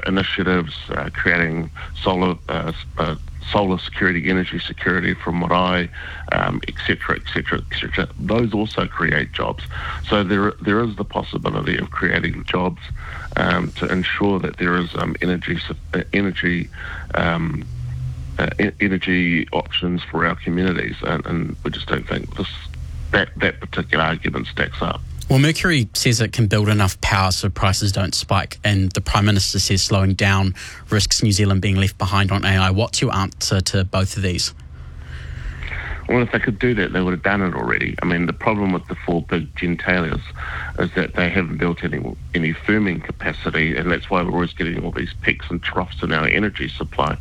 initiatives, creating solar security, energy security from Marae, et cetera, those also create jobs. So there is the possibility of creating jobs to ensure that there is energy options for our communities, and we just don't think that particular argument stacks up. Well, Mercury says it can build enough power so prices don't spike, and the Prime Minister says slowing down risks New Zealand being left behind on AI. What's your answer to both of these? Well, if they could do that, they would have done it already. I mean, the problem with the four big gentailers is that they haven't built any firming capacity, and that's why we're always getting all these peaks and troughs in our energy supply,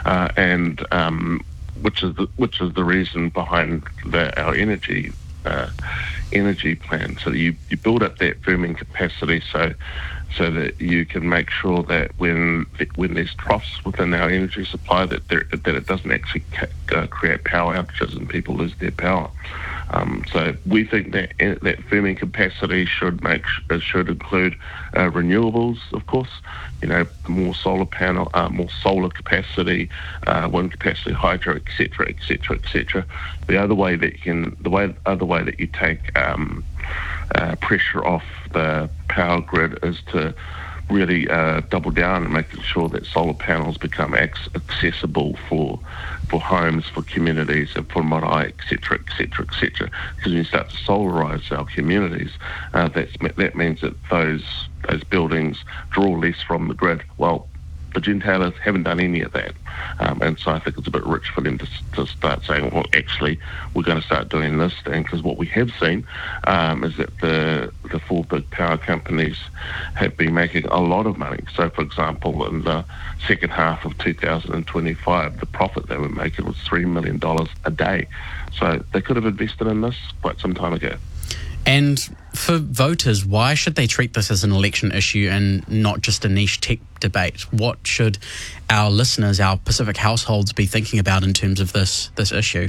which is the reason behind our energy plan. So you build up that firming capacity so that you can make sure that when there's troughs within our energy supply, that it doesn't actually create power outages and people lose their power. So we think that firming capacity should include renewables, of course. More solar panel, more solar capacity, wind capacity, hydro, etc. The other way that you take pressure off the power grid is to really double down and making sure that solar panels become accessible for homes, for communities, and for marae, etc. Because when you start to solarise our communities, that means that those buildings draw less from the grid. Well, the gentailers haven't done any of that, and so I think it's a bit rich for them to start saying, well, actually, we're going to start doing this thing, because what we have seen is that the four big power companies have been making a lot of money. So, for example, in the second half of 2025, the profit they were making was $3 million a day. So they could have invested in this quite some time ago. And for voters, why should they treat this as an election issue and not just a niche tech debate? What should our listeners, our Pacific households, be thinking about in terms of this issue?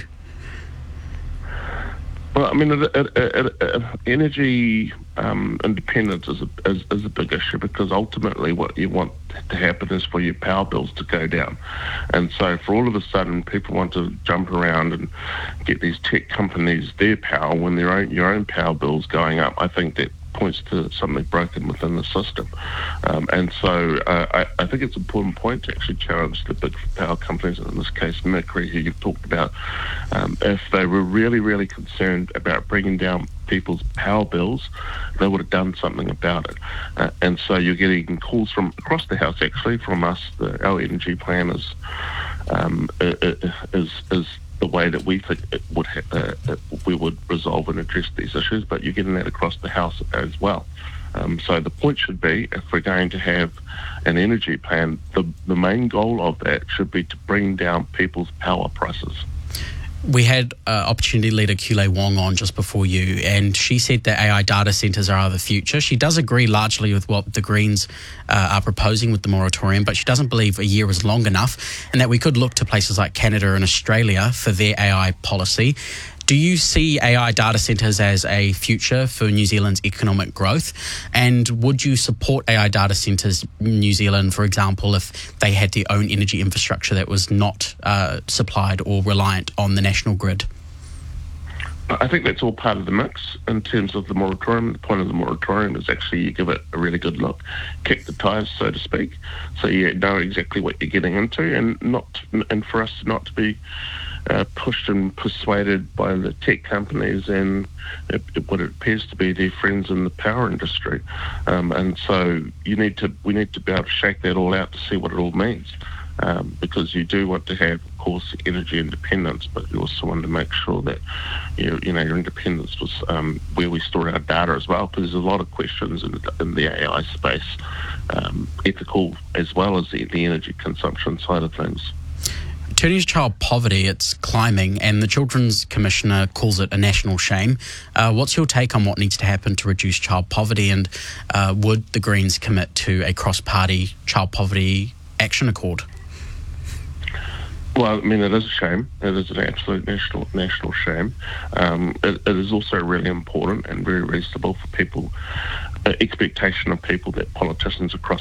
Well, I mean, energy independence is a big issue, because ultimately what you want to happen is for your power bills to go down. And so for all of a sudden people want to jump around and get these tech companies their power when your own power bill's going up, I think that points to something broken within the system. And so I think it's an important point to actually challenge the big power companies, and in this case Mercury, who you've talked about. If they were really, really concerned about bringing down people's power bills, they would have done something about it. And so you're getting calls from across the house, actually, from us. Our energy plan is the way that we think we would resolve and address these issues, but you're getting that across the house as well. So the point should be, if we're going to have an energy plan, the main goal of that should be to bring down people's power prices. We had Opportunity Leader Kule Wong on just before you, and she said that AI data centres are the future. She does agree largely with what the Greens are proposing with the moratorium, but she doesn't believe a year is long enough, and that we could look to places like Canada and Australia for their AI policy. Do you see AI data centres as a future for New Zealand's economic growth? And would you support AI data centres in New Zealand, for example, if they had their own energy infrastructure that was not supplied or reliant on the national grid? I think that's all part of the mix in terms of the moratorium. The point of the moratorium is actually you give it a really good look, kick the tires, so to speak, so you know exactly what you're getting into, and for us not to be pushed and persuaded by the tech companies and what it appears to be their friends in the power industry. And so we need to be able to shake that all out to see what it all means. Because you do want to have, of course, energy independence, but you also want to make sure that your independence was where we store our data as well, because there's a lot of questions in the AI space, ethical as well as the energy consumption side of things. Turning to child poverty, it's climbing, and the Children's Commissioner calls it a national shame. What's your take on what needs to happen to reduce child poverty, and would the Greens commit to a cross-party child poverty action accord? Well, I mean, it is a shame. It is an absolute national shame. It is also really important and very reasonable for people, expectation of people that politicians across